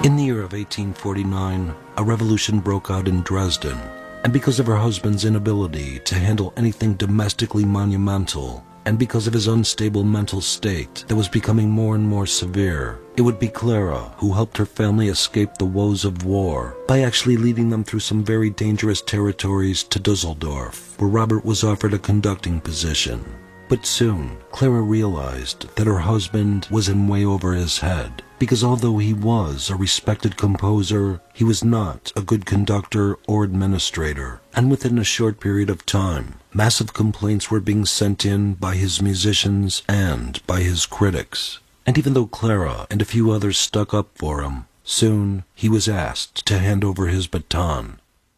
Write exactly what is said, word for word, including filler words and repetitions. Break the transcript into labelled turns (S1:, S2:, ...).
S1: In the year of eighteen forty-nine, a revolution broke out in Dresden, and because of her husband's inability to handle anything domestically monumental, and because of his unstable mental state that was becoming more and more severe, it would be Clara who helped her family escape the woes of war by actually leading them through some very dangerous territories to Dusseldorf, where Robert was offered a conducting position. But soon, Clara realized that her husband was in way over his head, because although he was a respected composer, he was not a good conductor or administrator, and within a short period of time, massive complaints were being sent in by his musicians and by his critics. And even though Clara and a few others stuck up for him, soon he was asked to hand over his baton.